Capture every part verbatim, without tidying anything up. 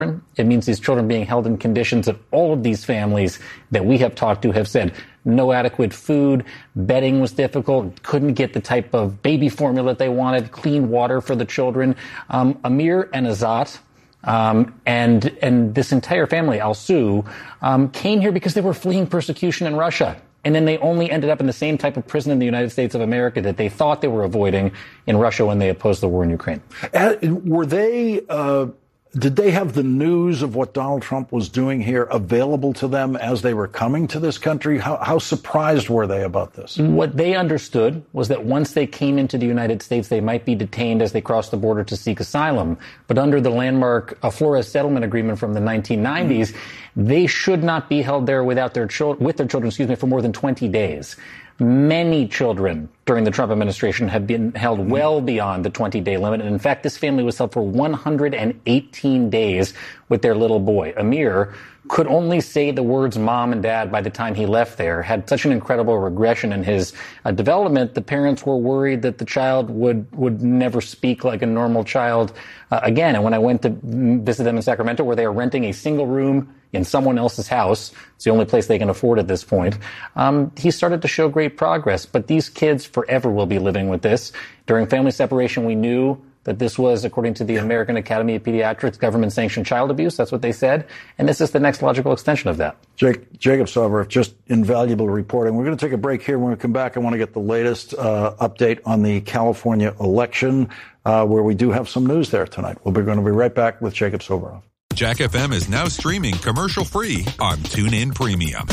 It means these children being held in conditions that all of these families that we have talked to have said no adequate food, bedding was difficult, couldn't get the type of baby formula that they wanted, clean water for the children. Um, Amir and Azat um, and and this entire family, Al-Su, um, came here because they were fleeing persecution in Russia. And then they only ended up in the same type of prison in the United States of America that they thought they were avoiding in Russia when they opposed the war in Ukraine. Uh, were they... Uh Did they have the news of what Donald Trump was doing here available to them as they were coming to this country? How, how surprised were they about this? What they understood was that once they came into the United States, they might be detained as they crossed the border to seek asylum. But under the landmark uh, Flores Settlement Agreement from the nineteen nineties, mm-hmm. they should not be held there without their chil- with their children, excuse me, for more than twenty days. Many children during the Trump administration have been held well beyond the twenty-day limit. And in fact, this family was held for one hundred eighteen days with their little boy. Amir could only say the words mom and dad by the time he left there, had such an incredible regression in his uh, development. The parents were worried that the child would, would never speak like a normal child uh, again. And when I went to visit them in Sacramento, where they are renting a single room in someone else's house, it's the only place they can afford at this point, um, he started to show great progress. But these kids forever will be living with this. During family separation, we knew that this was, according to the American Academy of Pediatrics, government-sanctioned child abuse. That's what they said. And this is the next logical extension of that. Jake, Jacob Soboroff, just invaluable reporting. We're going to take a break here. When we come back, I want to get the latest uh, update on the California election, uh, where we do have some news there tonight. We'll be going to be right back with Jacob Soboroff. Jack F M is now streaming commercial-free on TuneIn Premium.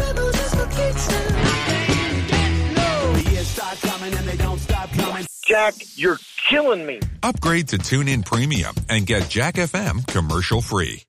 Jack, you're killing me. Upgrade to TuneIn Premium and get Jack F M commercial-free.